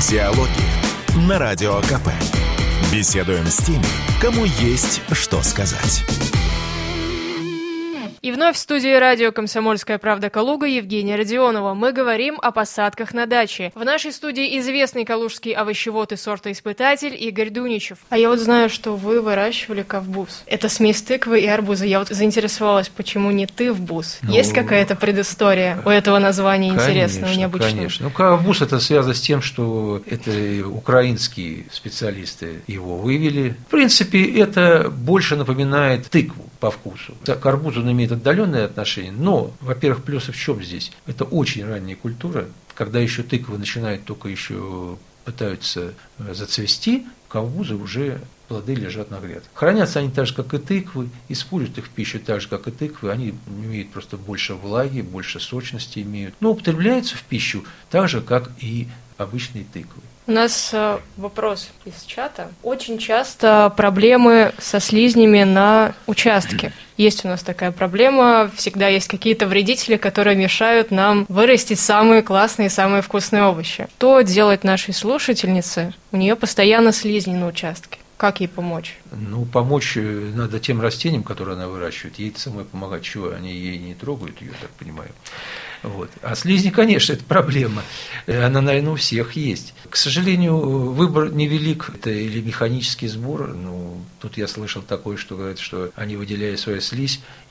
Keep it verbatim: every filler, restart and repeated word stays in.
Диалоги на Радио КП. Беседуем с теми, кому есть что сказать. И вновь в студии радио «Комсомольская правда» Калуга Евгения Родионова. Мы говорим о посадках на даче. В нашей студии известный калужский овощевод и сортоиспытатель Игорь Дуничев. А я вот знаю, что вы выращивали ковбус. Это смесь тыквы и арбуза. Я вот заинтересовалась, почему не тывбус? Ну, есть какая-то предыстория у этого названия интересного, необычного? Конечно. Ну, ковбус это связано с тем, что это украинские специалисты его вывели. В принципе, это больше напоминает тыкву по вкусу. К арбузу он имеет отдаленное отношение, но, во-первых, плюсы в чем здесь? Это очень ранняя культура, когда еще тыквы начинают только еще пытаются зацвести, ковбузы уже плоды лежат на грядках. Хранятся они так же, как и тыквы, используют их в пищу так же, как и тыквы, они имеют просто больше влаги, больше сочности имеют, но употребляются в пищу так же, как и обычные тыквы. У нас э, вопрос из чата. Очень часто проблемы со слизнями на участке. Есть у нас такая проблема. Всегда есть какие-то вредители, которые мешают нам вырастить самые классные, самые вкусные овощи. Что делать нашей слушательнице? У нее постоянно слизни на участке. Как ей помочь? Ну, помочь надо тем растениям, которые она выращивает. Ей самой помогать, чего они ей не трогают, ее, так понимаю. Вот. А слизни, конечно, это проблема. Она, наверное, у всех есть. К сожалению, выбор невелик. Это или механический сбор. Ну, тут я слышал такое, что говорят, что они выделяют свою слизь